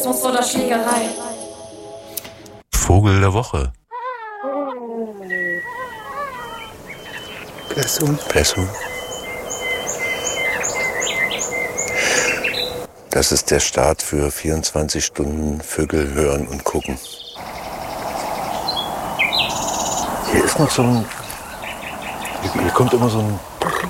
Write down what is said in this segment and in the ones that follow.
Rassismus oder Schlägerei. Vogel der Woche. Plessum. Das ist der Start für 24 Stunden Vögel hören und gucken. Hier ist noch so ein... Hier kommt immer so ein...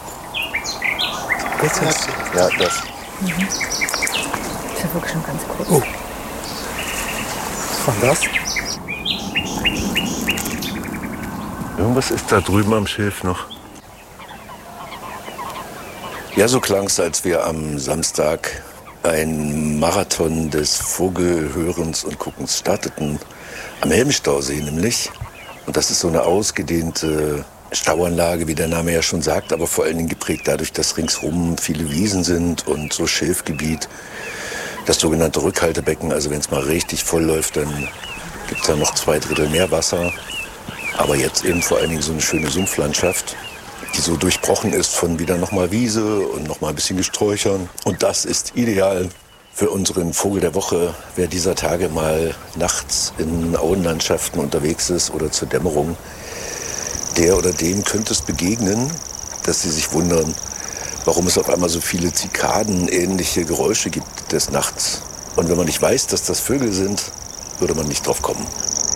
Das hast du. Ja, das. Das ist ja wirklich schon ganz kurz. Oh. Was war das? Irgendwas ist da drüben am Schilf noch. Ja, so klang es, als wir am Samstag einen Marathon des Vogelhörens und Guckens starteten. Am Helmstausee nämlich. Und das ist so eine ausgedehnte Stauanlage, wie der Name ja schon sagt, aber vor allen Dingen geprägt dadurch, dass ringsrum viele Wiesen sind und so Schilfgebiet. Das sogenannte Rückhaltebecken, also wenn es mal richtig voll läuft, dann gibt es da noch 2/3 mehr Wasser. Aber jetzt eben vor allen Dingen so eine schöne Sumpflandschaft, die so durchbrochen ist von wieder nochmal Wiese und nochmal ein bisschen Gesträuchern. Und das ist ideal für unseren Vogel der Woche, wer dieser Tage mal nachts in Auenlandschaften unterwegs ist oder zur Dämmerung. Der oder dem könnte es begegnen, dass sie sich wundern, warum es auf einmal so viele Zikaden-ähnliche Geräusche gibt des Nachts. Und wenn man nicht weiß, dass das Vögel sind, würde man nicht drauf kommen.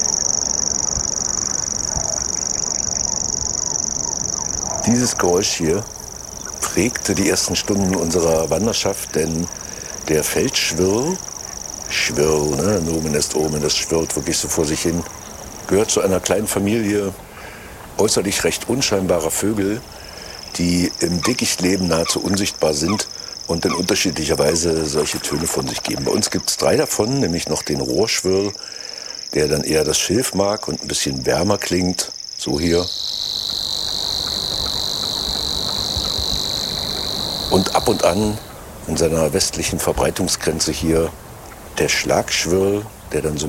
Dieses Geräusch hier prägte die ersten Stunden unserer Wanderschaft, denn der Feldschwirr, ne, Nomen est Omen, das schwirrt wirklich so vor sich hin, gehört zu einer kleinen Familie äußerlich recht unscheinbarer Vögel, die im Dickicht leben, nahezu unsichtbar sind und in unterschiedlicher Weise solche Töne von sich geben. Bei uns gibt es 3 davon, nämlich noch den Rohrschwirr, der dann eher das Schilf mag und ein bisschen wärmer klingt, so hier. Und ab und an in seiner westlichen Verbreitungsgrenze hier der Schlagschwirr, der dann so